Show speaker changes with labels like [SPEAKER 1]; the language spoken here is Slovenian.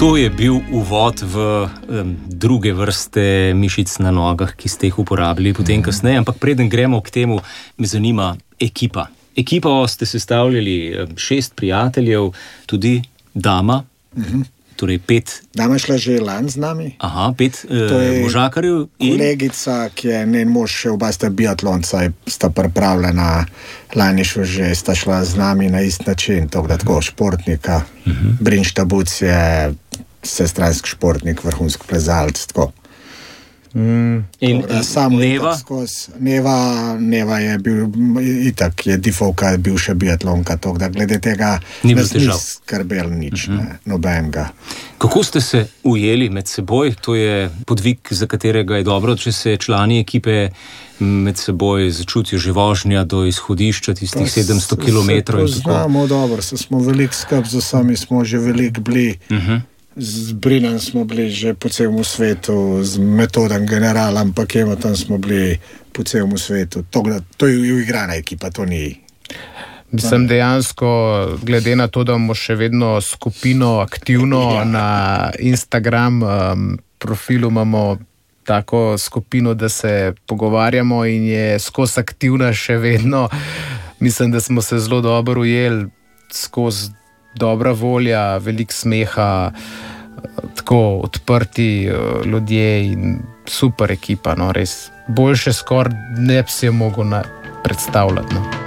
[SPEAKER 1] To je bil uvod v druge vrste mišic na nogah, ki ste jih uporabljali potem kasneje, ampak preden gremo k temu, me zanima ekipa. Ekipo ste sestavljali 6 prijateljev, tudi dama, torej 5.
[SPEAKER 2] Dama je šla že lani z nami.
[SPEAKER 1] Aha, 5 možakarjev.
[SPEAKER 2] Kolegica, ki je njen mož, še oba sta biatlonca, sta pripravljena, lani sta šla z nami na isti način, tako športnika. Brinšta Buc je vsestranski športnik, vrhunski plezalec, tako.
[SPEAKER 1] In Neva?
[SPEAKER 2] Neva je bil itak, je Difovka bivša biatlonka, tako da glede tega nas ni skrbel nič, nobenega.
[SPEAKER 1] Kako ste se ujeli med seboj? To je podvig, za katerega je dobro, če se člani ekipe med seboj začutijo že vožnja do izhodišča tistih 700 kilometrov.
[SPEAKER 2] Se poznamo dobro, smo veliko skrb, z vsemi smo že veliko bili. Z Brinom smo bili že po celem svetu, z Metodom General, ampak tam smo bili po celem svetu. To je uigrana ekipa, to ni.
[SPEAKER 3] Mislim, dejansko, glede na to, da imamo še vedno skupino aktivno na Instagram profilu, imamo tako skupino, da se pogovarjamo in je skozi aktivna še vedno. Mislim, da smo se zelo dobro ujeli, skozi dobra volja, veliko smeha, tako odprti ljudje in super ekipa, no, res. Boljše skoraj ne bi si jo mogel predstavljati, no.